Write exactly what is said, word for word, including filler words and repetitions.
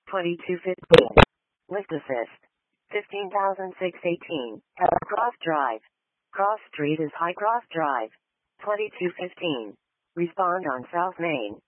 twenty-two fifteen. Lift assist. fifteen thousand six hundred eighteen. Cross Drive. Cross Street is High Cross Drive. twenty-two fifteen. Respond on South Main.